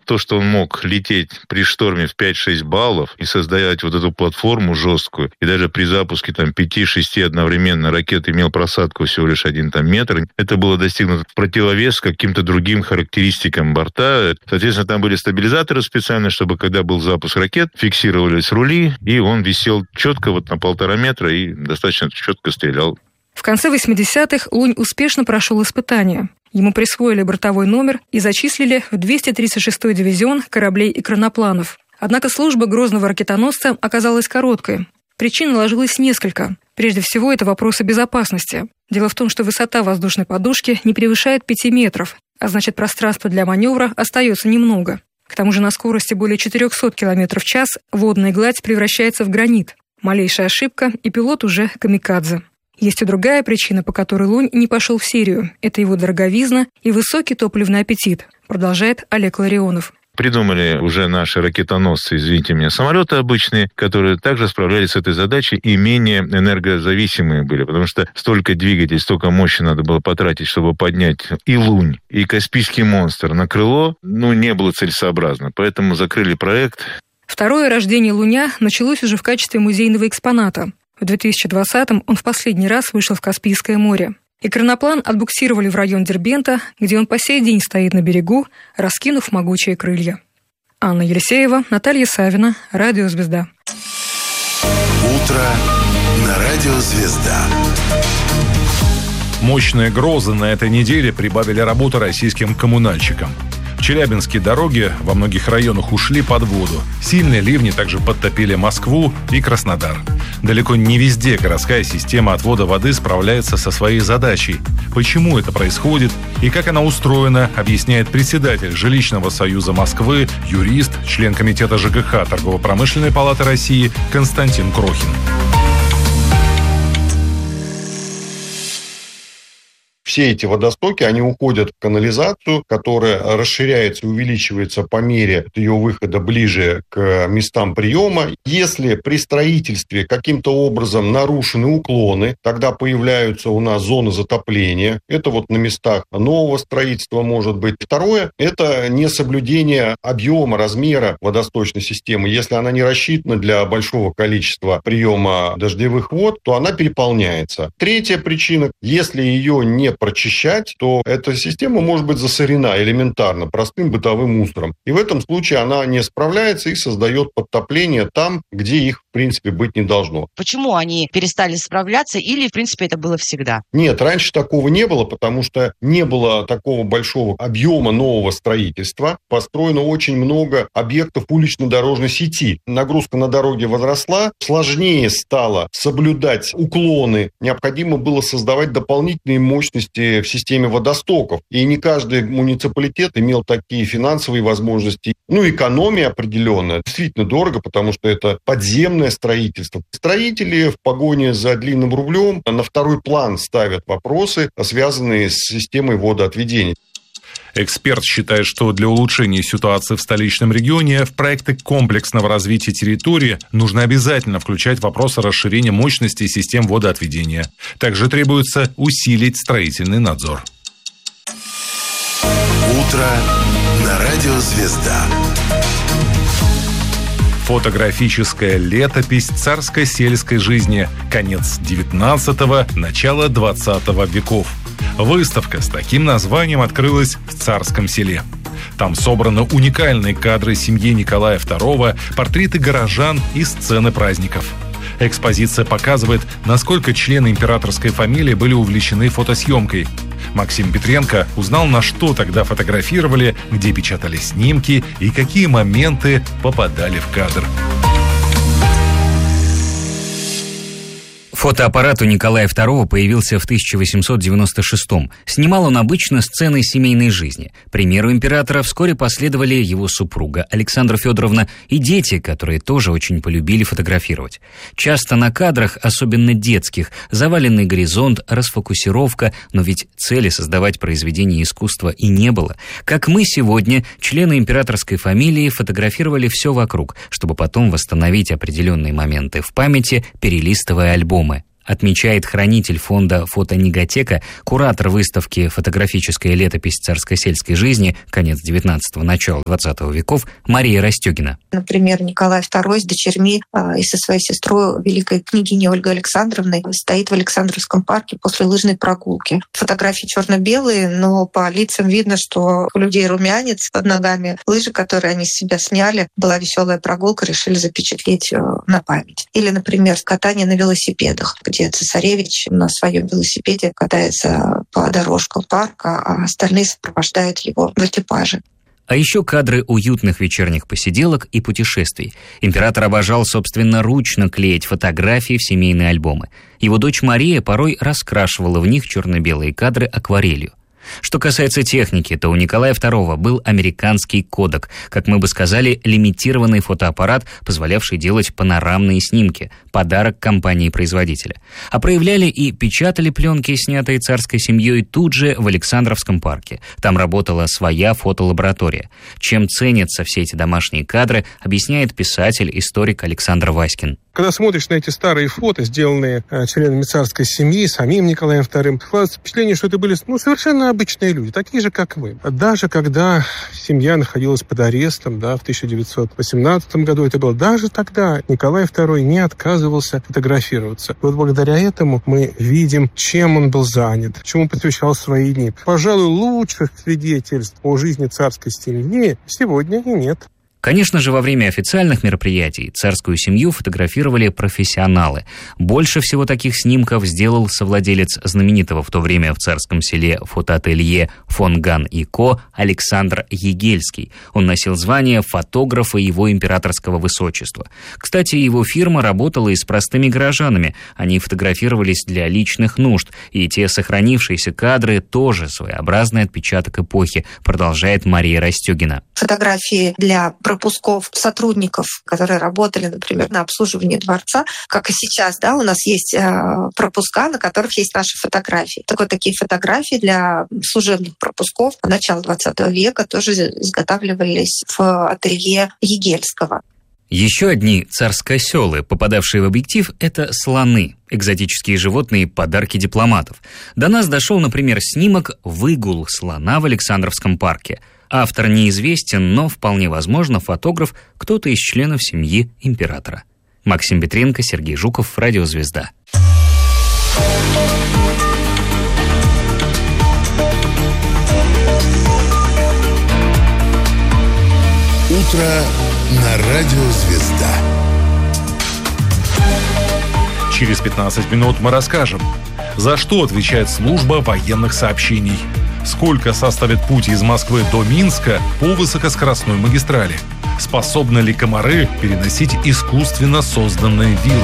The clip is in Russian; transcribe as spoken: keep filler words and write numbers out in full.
То, что он мог лететь при шторме в пять-шесть баллов и создавать вот эту платформу жесткую, и даже при запуске там пяти-шести одновременно ракет имел просадку всего лишь один там метр, это было достигнуто в противовес каким-то другим характеристикам борта. Соответственно, там были стабилизаторы специально, чтобы когда был запуск ракет, фиксировались рули, и он висел четко вот на полтора метра и достаточно четко стрелял. В конце восьмидесятых Лунь успешно прошел испытания. Ему присвоили бортовой номер и зачислили в двести тридцать шестой дивизион кораблей и кранопланов. Однако служба грозного ракетоносца оказалась короткой. Причин наложилось несколько. Прежде всего, это вопросы безопасности. Дело в том, что высота воздушной подушки не превышает пяти метров, а значит, пространства для маневра остается немного. К тому же на скорости более четырехсот километров в час водная гладь превращается в гранит. Малейшая ошибка, и пилот уже камикадзе. Есть и другая причина, по которой Лунь не пошел в серию. Это его дороговизна и высокий топливный аппетит, продолжает Олег Ларионов. Придумали уже наши ракетоносцы, извините меня, самолеты обычные, которые также справлялись с этой задачей и менее энергозависимые были, потому что столько двигателей, столько мощи надо было потратить, чтобы поднять и Лунь, и Каспийский монстр на крыло, ну, не было целесообразно, поэтому закрыли проект. Второе рождение Луня началось уже в качестве музейного экспоната. В две тысячи двадцатом он в последний раз вышел в Каспийское море. И краноплан отбуксировали в район Дербента, где он по сей день стоит на берегу, раскинув могучие крылья. Анна Елисеева, Наталья Савина, Радио «Звезда». Утро на Радио «Звезда». Мощные грозы на этой неделе прибавили работу российским коммунальщикам. В Челябинске дороги во многих районах ушли под воду. Сильные ливни также подтопили Москву и Краснодар. Далеко не везде городская система отвода воды справляется со своей задачей. Почему это происходит и как она устроена, объясняет председатель Жилищного союза Москвы, юрист, член комитета ЖКХ Торгово-промышленной палаты России Константин Крохин. Все эти водостоки, они уходят в канализацию, которая расширяется и увеличивается по мере ее выхода ближе к местам приема. Если при строительстве каким-то образом нарушены уклоны, тогда появляются у нас зоны затопления. Это вот на местах нового строительства может быть. Второе – это несоблюдение объема, размера водосточной системы. Если она не рассчитана для большого количества приема дождевых вод, то она переполняется. Третья причина – если ее не прочищать, то эта система может быть засорена элементарно, простым бытовым мусором. И в этом случае она не справляется и создает подтопление там, где их, в принципе, быть не должно. Почему они перестали справляться или, в принципе, это было всегда? Нет, раньше такого не было, потому что не было такого большого объема нового строительства. Построено очень много объектов улично-дорожной сети. Нагрузка на дороге возросла, сложнее стало соблюдать уклоны. Необходимо было создавать дополнительные мощности в системе водостоков. И не каждый муниципалитет имел такие финансовые возможности. Ну, экономия определенная. Действительно дорого, потому что это подземное строительство. Строители в погоне за длинным рублем на второй план ставят вопросы, связанные с системой водоотведения. Эксперт считает, что для улучшения ситуации в столичном регионе в проекты комплексного развития территории нужно обязательно включать вопросы расширения мощности систем водоотведения. Также требуется усилить строительный надзор. Утро на Радио «Звезда». Фотографическая летопись царской сельской жизни. Конец девятнадцатого, начало двадцатого веков. Выставка с таким названием открылась в Царском Селе. Там собраны уникальные кадры семьи Николая второго, портреты горожан и сцены праздников. Экспозиция показывает, насколько члены императорской фамилии были увлечены фотосъемкой. Максим Петренко узнал, на что тогда фотографировали, где печатали снимки и какие моменты попадали в кадр. Фотоаппарат у Николая второго появился в тысяча восемьсот девяносто шестом. Снимал он обычно сцены семейной жизни. Примеру императора вскоре последовали его супруга Александра Федоровна и дети, которые тоже очень полюбили фотографировать. Часто на кадрах, особенно детских, заваленный горизонт, расфокусировка, но ведь цели создавать произведения искусства и не было. Как мы сегодня, члены императорской фамилии, фотографировали все вокруг, чтобы потом восстановить определенные моменты в памяти, перелистывая альбомы. Отмечает хранитель фонда «Фотонеготека», куратор выставки «Фотографическая летопись царско-сельской жизни. Конец девятнадцатого, начало двадцатого веков» Мария Растёгина. Например, Николай второй с дочерьми и со своей сестрой, великой княгиней Ольгой Александровной, стоит в Александровском парке после лыжной прогулки. Фотографии черно-белые, но по лицам видно, что у людей румянец под ногами. Лыжи, которые они с себя сняли, была веселая прогулка, решили запечатлеть на память. Или, например, катание на велосипедах, где цесаревич на своем велосипеде катается по дорожкам парка, а остальные сопровождают его в экипаже. А еще кадры уютных вечерних посиделок и путешествий. Император обожал собственноручно клеить фотографии в семейные альбомы. Его дочь Мария порой раскрашивала в них черно-белые кадры акварелью. Что касается техники, то у Николая второго был американский Kodak, как мы бы сказали, лимитированный фотоаппарат, позволявший делать панорамные снимки, подарок компании-производителя. А проявляли и печатали пленки, снятые царской семьей, тут же в Александровском парке. Там работала своя фотолаборатория. Чем ценятся все эти домашние кадры, объясняет писатель-историк Александр Васькин. Когда смотришь на эти старые фото, сделанные э, членами царской семьи, самим Николаем вторым, складывается впечатление, что это были ну, совершенно обычные люди, такие же, как мы. Даже когда семья находилась под арестом, да, в тысяча девятьсот восемнадцатом году это было, даже тогда Николай второй не отказывался фотографироваться. Вот благодаря этому мы видим, чем он был занят, чему посвящал свои дни. Пожалуй, лучших свидетельств о жизни царской семьи сегодня и нет. Конечно же, во время официальных мероприятий царскую семью фотографировали профессионалы. Больше всего таких снимков сделал совладелец знаменитого в то время в Царском Селе фотоателье «Фон Ган и Ко» Александр Егельский. Он носил звание фотографа его императорского высочества. Кстати, его фирма работала и с простыми горожанами. Они фотографировались для личных нужд, и те сохранившиеся кадры тоже своеобразный отпечаток эпохи, продолжает Мария Растёгина. Фотографии для пропусков сотрудников, которые работали, например, на обслуживании дворца, как и сейчас, да, у нас есть э, пропуска, на которых есть наши фотографии. Так вот, такие фотографии для служебных пропусков начала двадцатого века тоже изготавливались в ателье Егельского. Еще одни царскоселы, попадавшие в объектив, это слоны, экзотические животные, подарки дипломатов. До нас дошел, например, снимок «Выгул слона в Александровском парке». Автор неизвестен, но вполне возможно фотограф кто-то из членов семьи императора. Максим Петренко, Сергей Жуков, Радио Звезда. Утро на Радио Звезда. Через пятнадцать минут мы расскажем, за что отвечает служба военных сообщений, сколько составит путь из Москвы до Минска по высокоскоростной магистрали, способны ли комары переносить искусственно созданные вирусы.